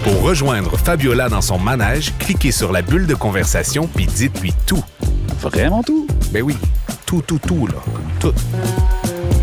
Pour rejoindre Fabiola dans son manège, cliquez sur la bulle de conversation puis dites-lui tout. Vraiment tout? Ben oui, tout, là. Tout.